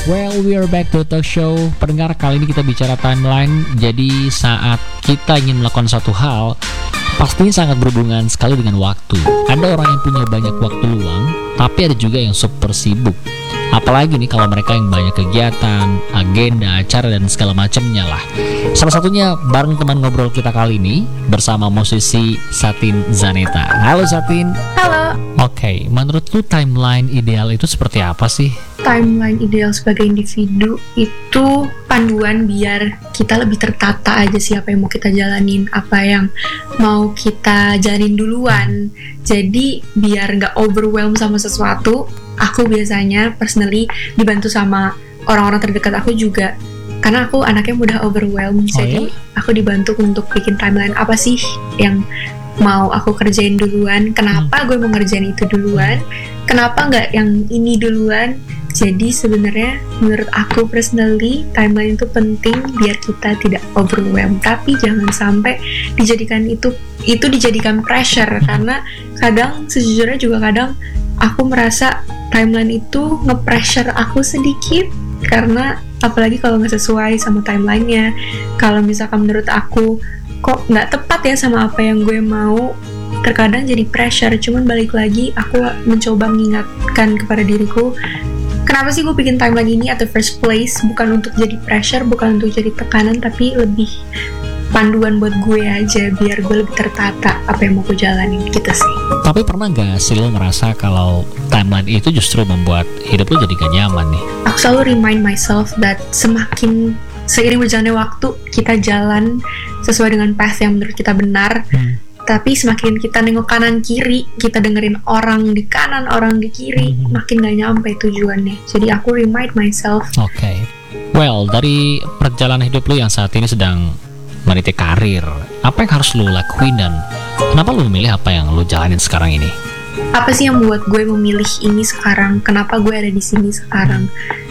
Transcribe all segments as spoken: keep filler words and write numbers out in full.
Well, we are back to talk show. Pendengar, kali ini kita bicara timeline. Jadi saat kita ingin melakukan satu hal, pastinya sangat berhubungan sekali dengan waktu. Ada orang yang punya banyak waktu luang, tapi ada juga yang super sibuk. Apalagi nih kalau mereka yang banyak kegiatan, agenda, acara, dan segala macamnya lah. Salah satunya bareng teman ngobrol kita kali ini bersama musisi Satin Zaneta. Halo Satin. Halo. Oke, okay, menurut lu timeline ideal itu seperti apa sih? Timeline ideal sebagai individu itu panduan biar kita lebih tertata aja sih apa yang mau kita jalanin, apa yang mau kita jalanin duluan. Jadi biar nggak overwhelm sama sesuatu, aku biasanya personally dibantu sama orang-orang terdekat aku juga. Karena aku anaknya mudah overwhelm, oh, jadi ya? Aku dibantu untuk bikin timeline apa sih yang mau aku kerjain duluan, kenapa hmm. gue mau ngerjain itu duluan, kenapa nggak yang ini duluan. Jadi sebenarnya menurut aku personally timeline itu penting biar kita tidak overwhelm, tapi jangan sampai dijadikan itu itu dijadikan pressure, karena kadang sejujurnya juga kadang aku merasa timeline itu nge-pressure aku sedikit, karena apalagi kalau nggak sesuai sama timelinenya. Kalau misalkan menurut aku kok nggak tepat ya sama apa yang gue mau, terkadang jadi pressure. Cuman balik lagi aku mencoba mengingatkan kepada diriku, kenapa sih gue bikin timeline ini at the first place? Bukan untuk jadi pressure, bukan untuk jadi tekanan, tapi lebih panduan buat gue aja biar gue lebih tertata apa yang mau gue jalanin gitu sih. Tapi pernah gak sih lo ngerasa kalau timeline itu justru membuat hidup lo jadi gak nyaman nih? Aku selalu remind myself that semakin seiring berjalannya waktu kita jalan sesuai dengan path yang menurut kita benar, hmm. tapi semakin kita nengok kanan kiri, kita dengerin orang di kanan, orang di kiri, hmm. makin gak nyampe tujuannya. Jadi aku remind myself. Oke, okay. Well, dari perjalanan hidup lo yang saat ini sedang meniti karir, apa yang harus lo lakuin dan kenapa lo memilih apa yang lo jalanin sekarang ini? Apa sih yang membuat gue memilih ini sekarang? Kenapa gue ada di sini sekarang?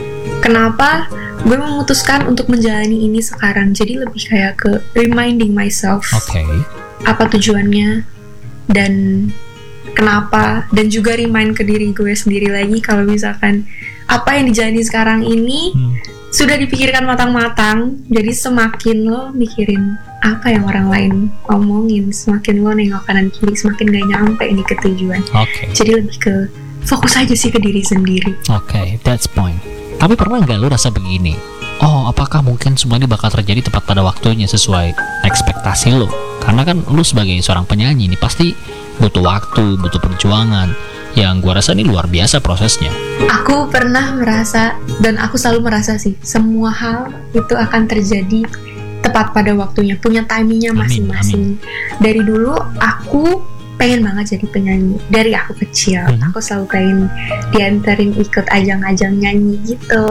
Kenapa gue memutuskan untuk menjalani ini sekarang? Jadi lebih kayak ke reminding myself. Oke. Okay. Apa tujuannya dan kenapa, dan juga remind ke diri gue sendiri lagi kalau misalkan apa yang dijalani sekarang ini hmm. sudah dipikirkan matang-matang. Jadi semakin lo mikirin apa yang orang lain omongin, semakin lo nengok kanan kiri, semakin gak nyampe ini ke tujuan. Okay. Jadi lebih ke fokus aja sih ke diri sendiri. Oke, okay, that's point. Tapi pernah gak lo rasa begini, oh apakah mungkin semua ini bakal terjadi tepat pada waktunya sesuai ekspektasi lo? Karena kan lo sebagai seorang penyanyi ini pasti butuh waktu, butuh perjuangan, yang gue rasa ini luar biasa prosesnya. Aku pernah merasa, dan aku selalu merasa sih, semua hal itu akan terjadi tepat pada waktunya, punya timingnya masing-masing. Amin, amin. Dari dulu aku pengen banget jadi penyanyi, dari aku kecil. Hmm. Aku selalu pengen dianterin ikut ajang-ajang nyanyi gitu.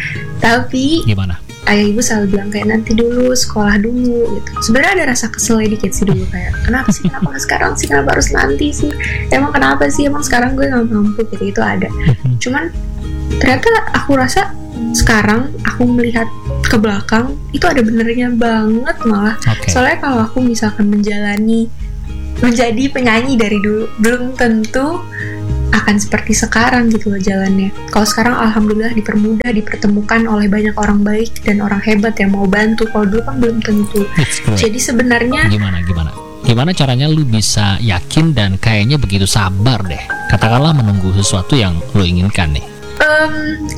Tapi gimana? Ayah ibu selalu bilang kayak nanti dulu, sekolah dulu gitu. Sebenarnya ada rasa kesel dikit sih dulu, kayak kenapa sih, kenapa gak sekarang sih, kenapa harus nanti sih, emang kenapa sih, emang sekarang gue gak mampu gitu. Itu ada. Cuman ternyata aku rasa sekarang aku melihat ke belakang itu ada benernya banget malah. Okay. Soalnya kalau aku misalkan menjalani menjadi penyanyi dari dulu, belum tentu akan seperti sekarang gitu loh jalannya. Kalau sekarang alhamdulillah dipermudah, dipertemukan oleh banyak orang baik dan orang hebat yang mau bantu. Kalau dulu kan belum tentu. Jadi sebenarnya gimana gimana gimana caranya lu bisa yakin dan kayaknya begitu sabar deh, katakanlah menunggu sesuatu yang lu inginkan nih? Um,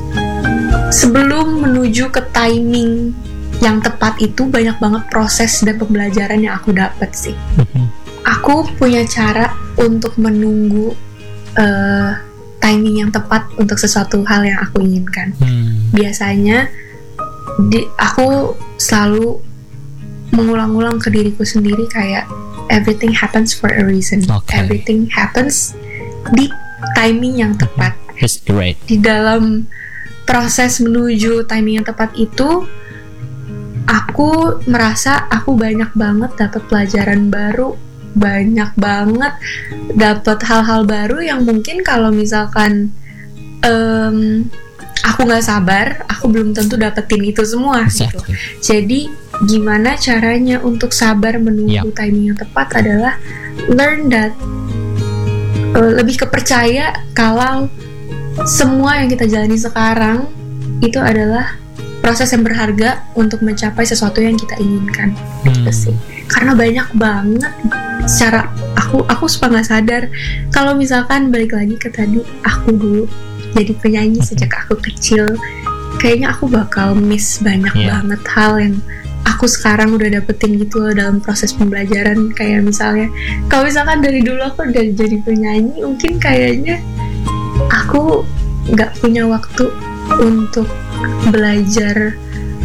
sebelum menuju ke timing yang tepat itu banyak banget proses dan pembelajaran yang aku dapat sih. Aku punya cara untuk menunggu uh, timing yang tepat untuk sesuatu hal yang aku inginkan. Hmm. Biasanya di, aku selalu mengulang-ulang ke diriku sendiri kayak everything happens for a reason. Okay. Everything happens di timing yang tepat. That's great. Di dalam proses menuju timing yang tepat itu, aku merasa aku banyak banget dapat pelajaran baru, banyak banget dapat hal-hal baru yang mungkin kalau misalkan um, aku nggak sabar, aku belum tentu dapetin itu semua. Exactly. Gitu. Jadi gimana caranya untuk sabar menunggu yep. timing yang tepat adalah learn that uh, lebih kepercaya kalau semua yang kita jalani sekarang itu adalah proses yang berharga untuk mencapai sesuatu yang kita inginkan. Gitu Hmm. sih. Karena banyak banget secara aku aku suka nggak sadar kalau misalkan balik lagi ke tadi, aku dulu jadi penyanyi sejak aku kecil, kayaknya aku bakal miss banyak Yeah. banget hal yang aku sekarang udah dapetin gitu loh dalam proses pembelajaran. Kayak misalnya kalau misalkan dari dulu aku udah jadi penyanyi, mungkin kayaknya aku nggak punya waktu untuk belajar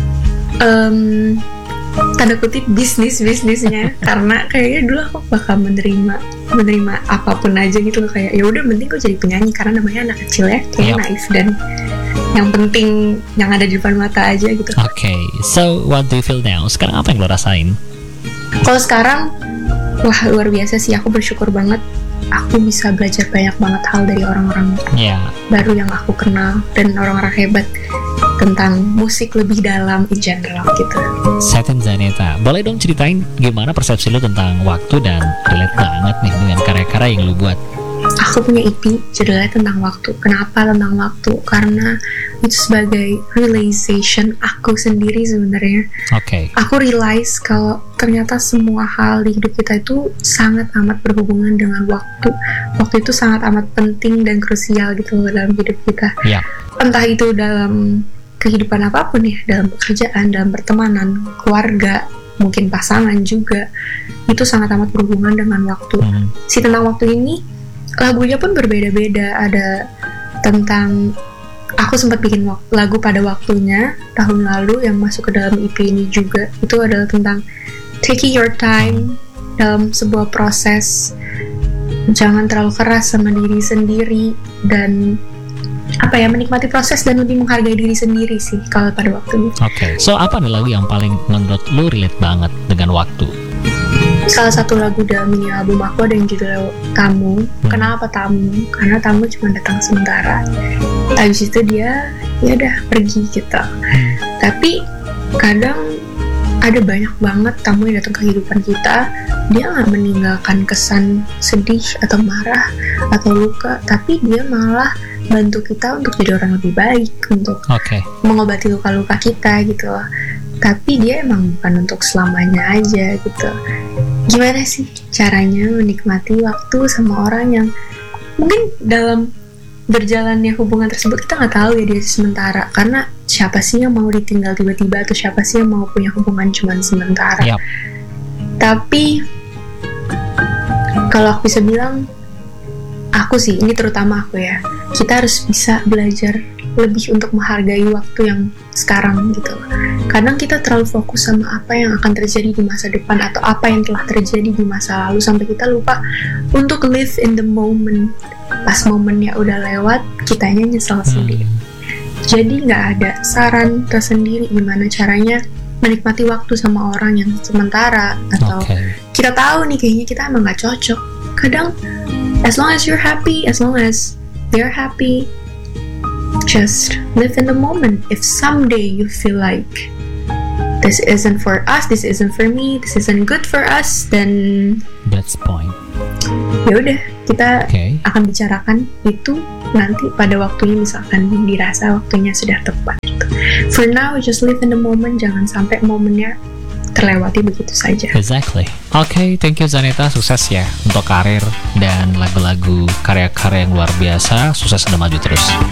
em, tanda kutip bisnis bisnisnya karena kayaknya dulu aku bakal menerima menerima apapun aja gitu loh, kayak ya udah penting gue jadi penyanyi karena namanya anak kecil ya, kayak Yep. naif dan yang penting yang ada di depan mata aja gitu. Oke, so what do you feel now? Sekarang apa yang lo rasain? Kalau sekarang, wah luar biasa sih, aku bersyukur banget aku bisa belajar banyak banget hal dari orang-orang Ya, baru yang aku kenal dan orang-orang hebat tentang musik lebih dalam in general gitu. Satin Zaneta, boleh dong ceritain gimana persepsi lo tentang waktu dan relate banget nih dengan karya-karya yang lo buat. Aku punya E P judulnya tentang waktu. Kenapa tentang waktu? Karena itu sebagai realization aku sendiri sebenarnya. Oke, Aku realize kalau ternyata semua hal di hidup kita itu sangat amat berhubungan dengan waktu. Waktu itu sangat amat penting dan krusial gitu loh dalam hidup kita. ya, Entah itu dalam kehidupan apapun ya, dalam pekerjaan, dalam pertemanan, keluarga, mungkin pasangan juga, itu sangat amat berhubungan dengan waktu. Hmm. Si tentang waktu ini lagunya pun berbeda-beda. Ada tentang, aku sempat bikin wak- lagu pada waktunya tahun lalu yang masuk ke dalam E P ini juga. Itu adalah tentang taking your time dalam sebuah proses, jangan terlalu keras sama diri sendiri, dan apa ya, menikmati proses dan lebih menghargai diri sendiri sih kalau pada waktunya. oke. So apa nih lagu yang paling menurut lo relate banget dengan waktu? Salah satu lagu dalam mini album aku ada yang judulnya Tamu. Kenapa Tamu? Karena tamu cuma datang sementara. Habis itu dia ya udah pergi gitu. Tapi kadang ada banyak banget tamu yang datang ke kehidupan kita. Dia nggak meninggalkan kesan sedih atau marah atau luka, tapi dia malah bantu kita untuk jadi orang lebih baik, untuk Oke, mengobati luka-luka kita gitu loh. Tapi dia emang bukan untuk selamanya aja gitu. Gimana sih caranya menikmati waktu sama orang yang mungkin dalam berjalannya hubungan tersebut kita nggak tahu ya dia sementara, karena siapa sih yang mau ditinggal tiba-tiba, atau siapa sih yang mau punya hubungan cuman sementara. Yap. Tapi kalau aku bisa bilang, aku sih, ini terutama aku ya, kita harus bisa belajar lebih untuk menghargai waktu yang sekarang gitu loh. Kadang kita terlalu fokus sama apa yang akan terjadi di masa depan atau apa yang telah terjadi di masa lalu sampai kita lupa untuk live in the moment. Pas momennya udah lewat, kitanya nyesel sendiri. Hmm. Jadi nggak ada saran tersendiri gimana caranya menikmati waktu sama orang yang sementara, atau Oke. kita tahu nih kayaknya kita emang nggak cocok. Kadang as long as you're happy, as long as they're happy, just live in the moment. If someday you feel like this isn't for us, this isn't for me, this isn't good for us, then That's point. ya udah, kita Oke. akan bicarakan itu nanti pada waktunya, misalkan dirasa waktunya sudah tepat gitu. For now, just live in the moment, jangan sampai momennya terlewati begitu saja. Exactly. Oke, thank you Zaneta, sukses ya untuk karir dan lagu-lagu karya-karya yang luar biasa, sukses dan maju terus.